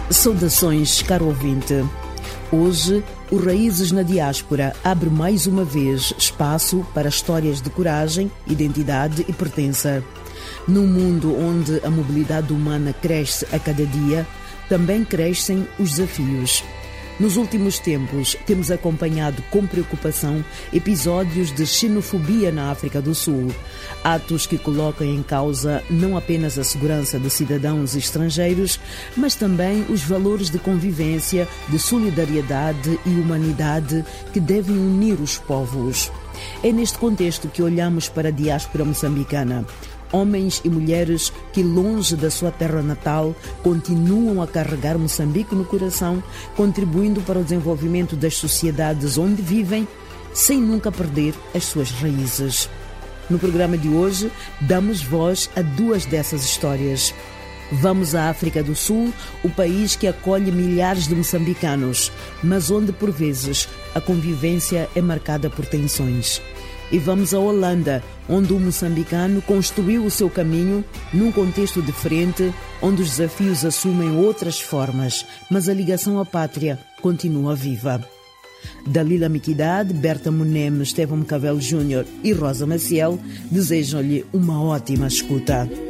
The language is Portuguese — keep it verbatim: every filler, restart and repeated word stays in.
Saudações, caro ouvinte. Hoje, o Raízes na Diáspora abre mais uma vez espaço para histórias de coragem, identidade e pertença. Num mundo onde a mobilidade humana cresce a cada dia, também crescem os desafios. Nos últimos tempos, temos acompanhado com preocupação episódios de xenofobia na África do Sul, atos que colocam em causa não apenas a segurança de cidadãos estrangeiros, mas também os valores de convivência, de solidariedade e humanidade que devem unir os povos. É neste contexto que olhamos para a diáspora moçambicana. Homens e mulheres que, longe da sua terra natal, continuam a carregar Moçambique no coração, contribuindo para o desenvolvimento das sociedades onde vivem, sem nunca perder as suas raízes. No programa de hoje, damos voz a duas dessas histórias. Vamos à África do Sul, o país que acolhe milhares de moçambicanos, mas onde, por vezes, a convivência é marcada por tensões. E vamos à Holanda, onde o moçambicano construiu o seu caminho num contexto diferente, onde os desafios assumem outras formas, mas a ligação à pátria continua viva. Dalila Miquidade, Berta Moneme, Estevão Cavelo Júnior e Rosa Maciel desejam-lhe uma ótima escuta.